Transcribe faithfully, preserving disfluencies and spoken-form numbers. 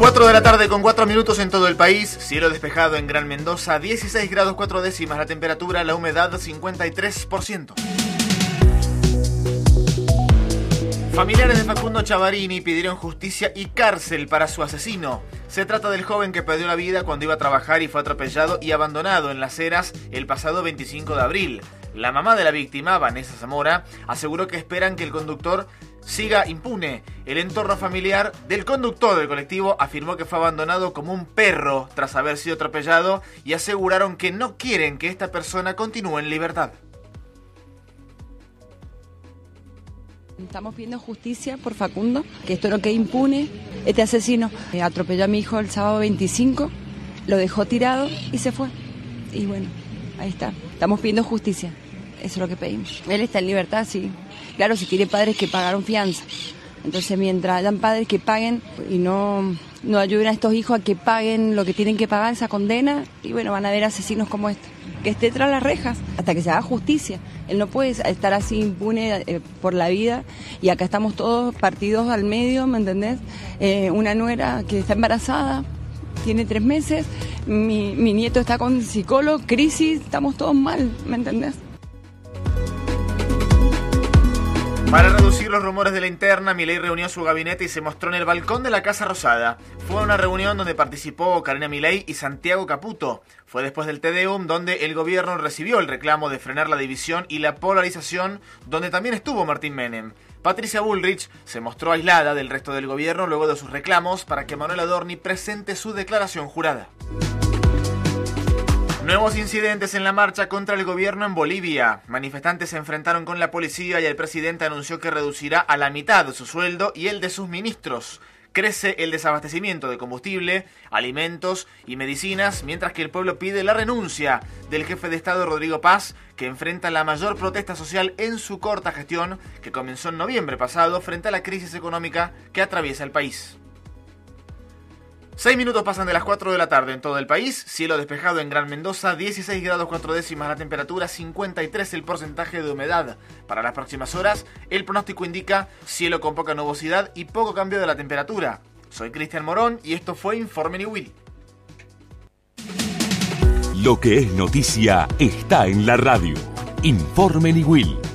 cuatro de la tarde con cuatro minutos en todo el país, cielo despejado en Gran Mendoza, dieciséis grados cuatro décimas la temperatura, la humedad cincuenta y tres por ciento. Familiares de Facundo Chavarini pidieron justicia y cárcel para su asesino. Se trata del joven que perdió la vida cuando iba a trabajar y fue atropellado y abandonado en Las Heras el pasado veinticinco de abril. La mamá de la víctima, Vanessa Zamora, aseguró que esperan que el conductor siga impune. El entorno familiar del conductor del colectivo afirmó que fue abandonado como un perro tras haber sido atropellado y aseguraron que no quieren que esta persona continúe en libertad. Estamos pidiendo justicia por Facundo, que esto no quede impune. Este asesino eh, atropelló a mi hijo el sábado veinticinco, lo dejó tirado y se fue. Y bueno, ahí está. Estamos pidiendo justicia. Eso es lo que pedimos. Él está en libertad, sí. Claro, si tiene padres que pagaron fianza. Entonces, mientras hayan padres que paguen y no, no ayuden a estos hijos a que paguen lo que tienen que pagar, esa condena, y bueno, van a haber asesinos como este. Que esté tras las rejas hasta que se haga justicia. Él no puede estar así impune eh, por la vida, y acá estamos todos partidos al medio, ¿me entendés? Eh, una nuera que está embarazada, tiene tres meses, mi, mi nieto está con psicólogo, crisis, estamos todos mal, ¿me entendés? Para reducir los rumores de la interna, Milei reunió su gabinete y se mostró en el balcón de la Casa Rosada. Fue una reunión donde participó Karina Milei y Santiago Caputo. Fue después del Te Deum donde el gobierno recibió el reclamo de frenar la división y la polarización, donde también estuvo Martín Menem. Patricia Bullrich se mostró aislada del resto del gobierno luego de sus reclamos para que Manuel Adorni presente su declaración jurada. Nuevos incidentes en la marcha contra el gobierno en Bolivia. Manifestantes se enfrentaron con la policía y el presidente anunció que reducirá a la mitad su sueldo y el de sus ministros. Crece el desabastecimiento de combustible, alimentos y medicinas, mientras que el pueblo pide la renuncia del jefe de Estado Rodrigo Paz, que enfrenta la mayor protesta social en su corta gestión, que comenzó en noviembre pasado frente a la crisis económica que atraviesa el país. Seis minutos pasan de las cuatro de la tarde en todo el país, cielo despejado en Gran Mendoza, dieciséis grados cuatro décimas la temperatura, cincuenta y tres el porcentaje de humedad. Para las próximas horas, el pronóstico indica cielo con poca nubosidad y poco cambio de la temperatura. Soy Cristian Morón y esto fue Informe Niwil. Lo que es noticia está en la radio. Informe Niwil.